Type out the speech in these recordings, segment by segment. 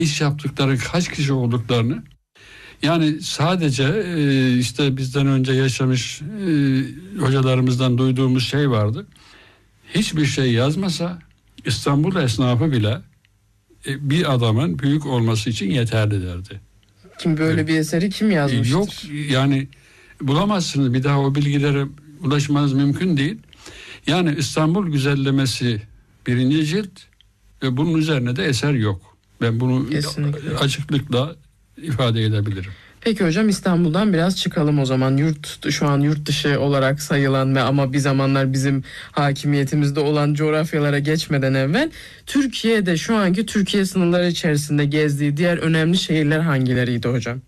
iş yaptıkları, kaç kişi olduklarını, yani sadece işte bizden önce yaşamış hocalarımızdan duyduğumuz şey vardı. Hiçbir şey yazmasa İstanbul esnafı bile bir adamın büyük olması için yeterli derdi. Kim böyle bir eseri kim yazmıştır? Yok yani, bulamazsınız, bir daha o bilgilere ulaşmanız mümkün değil. Yani İstanbul güzellemesi 1. cilt ve bunun üzerine de eser yok. Ben bunu kesinlikle açıklıkla ifade edebilirim. Peki hocam, İstanbul'dan biraz çıkalım o zaman. Şu an yurt dışı olarak sayılan ve ama bir zamanlar bizim hakimiyetimizde olan coğrafyalara geçmeden evvel Türkiye'de, şu anki Türkiye sınırları içerisinde gezdiği diğer önemli şehirler hangileriydi hocam?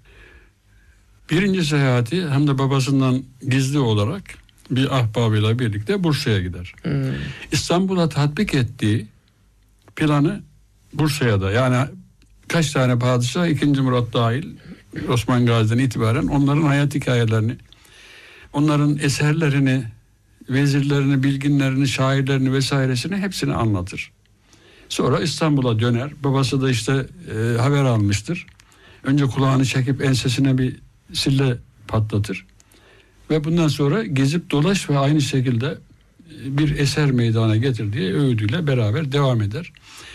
1. seyahati hem de babasından gizli olarak bir ahbabıyla birlikte Bursa'ya gider. İstanbul'a tatbik ettiği planı Bursa'ya da, yani kaç tane padişah, 2. Murat dahil, Osman Gazi'den itibaren onların hayat hikayelerini, onların eserlerini, vezirlerini, bilginlerini, şairlerini vesairesini hepsini anlatır. Sonra İstanbul'a döner. Babası da işte haber almıştır. Önce kulağını çekip ensesine bir sille patlatır. Ve bundan sonra gezip dolaş ve aynı şekilde bir eser meydana getir diye öğüdüyle beraber devam eder.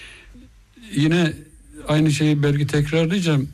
Yine aynı şeyi belki tekrarlayacağım.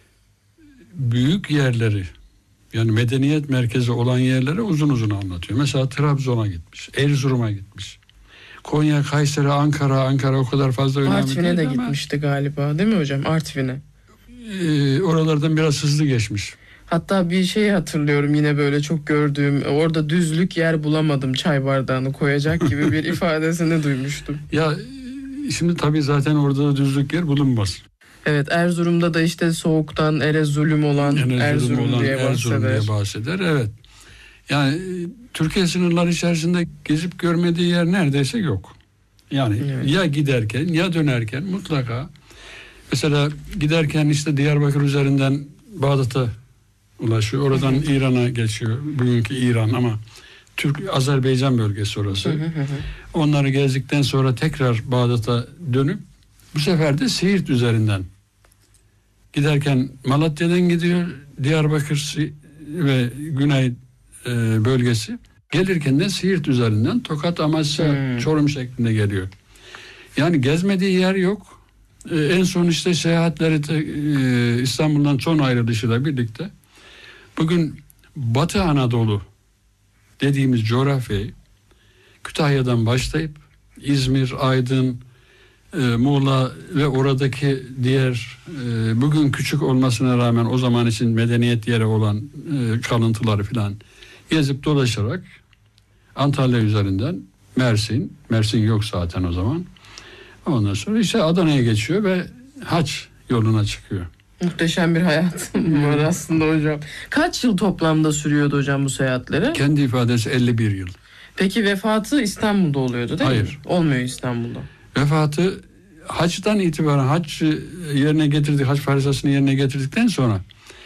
Büyük yerleri, yani medeniyet merkezi olan yerlere uzun uzun anlatıyor. Mesela Trabzon'a gitmiş, Erzurum'a gitmiş. Konya, Kayseri, Ankara o kadar fazla önemli değil. Artvin'e de gitmişti galiba, değil mi hocam? Artvin'e. Oralardan biraz hızlı geçmiş. Hatta bir şey hatırlıyorum yine böyle çok gördüğüm, orada düzlük yer bulamadım çay bardağını koyacak gibi bir ifadesini duymuştum. Ya şimdi tabii zaten orada düzlük yer bulunmaz. Evet, Erzurum'da da işte soğuktan Erzurum olan Erzurum diye bahseder. Evet. Yani Türkiye sınırları içerisinde gezip görmediği yer neredeyse yok. Yani evet. Ya giderken ya dönerken mutlaka, mesela giderken işte Diyarbakır üzerinden Bağdat'a ulaşıyor. Oradan İran'a geçiyor. Bugünkü İran ama Azerbaycan bölgesi orası. Onları gezdikten sonra tekrar Bağdat'a dönüp bu sefer de Siirt üzerinden giderken Malatya'dan gidiyor, Diyarbakır ve Güney bölgesi. Gelirken de Siirt üzerinden Tokat, Amasya, Çorum şeklinde geliyor. Yani gezmediği yer yok. En son işte seyahatleri İstanbul'dan son ayrılışıyla birlikte bugün Batı Anadolu dediğimiz coğrafyayı Kütahya'dan başlayıp İzmir, Aydın, Muğla ve oradaki diğer bugün küçük olmasına rağmen o zaman için medeniyet yeri olan kalıntıları filan gezip dolaşarak Antalya üzerinden Mersin yok zaten o zaman. Ondan sonra işte Adana'ya geçiyor ve haç yoluna çıkıyor. Muhteşem bir hayat var aslında hocam. Kaç yıl toplamda sürüyordu hocam bu seyahatleri? Kendi ifadesi 51 yıl. Peki vefatı İstanbul'da oluyordu değil mi? Hayır. Olmuyor İstanbul'da. Vefatı hacdan itibaren hac yerine getirdik, hac farizasını yerine getirdikten sonra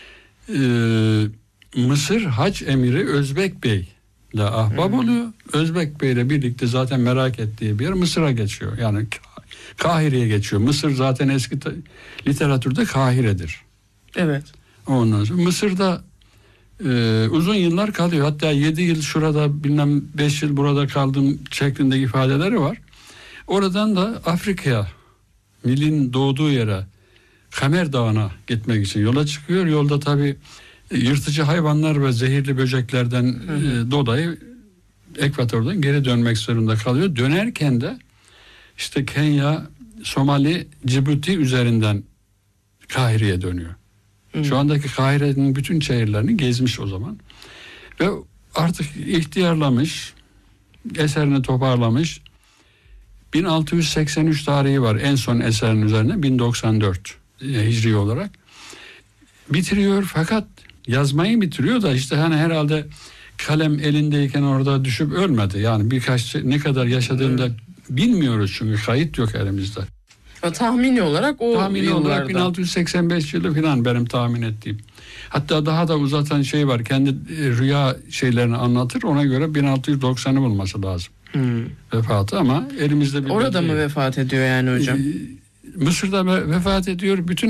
Mısır hac emiri Özbek Bey ile ahbap oluyor. Özbek Bey ile birlikte zaten merak ettiği bir yer Mısır'a geçiyor. Yani Kahire'ye geçiyor. Mısır zaten eski literatürde Kahire'dir. Evet. Ondan sonra Mısır'da uzun yıllar kalıyor. Hatta 7 yıl şurada, bilmem 5 yıl burada kaldım şeklindeki ifadeleri var. Oradan da Afrika'ya, Nil'in doğduğu yere, Kamer Dağı'na gitmek için yola çıkıyor. Yolda tabii yırtıcı hayvanlar ve zehirli böceklerden dolayı Ekvator'dan geri dönmek zorunda kalıyor. Dönerken de işte Kenya, Somali, Cibuti üzerinden Kahire'ye dönüyor. Şu andaki Kahire'nin bütün şehirlerini gezmiş o zaman. Ve artık ihtiyarlamış, eserini toparlamış. 1683 tarihi var en son eserin üzerine, 1094 hicri olarak. Bitiriyor fakat yazmayı bitiriyor da işte hani herhalde kalem elindeyken orada düşüp ölmedi. Yani ne kadar yaşadığını da bilmiyoruz çünkü kayıt yok elimizde. Tahmini olarak olarak 1685 yılı falan benim tahmin ettiğim. Hatta daha da uzatan şey var. Kendi rüya şeylerini anlatır. Ona göre 1690'ı bulması lazım. Vefatı ama elimizde bir... Orada mı vefat ediyor yani hocam? Mısır'da vefat ediyor. Bütün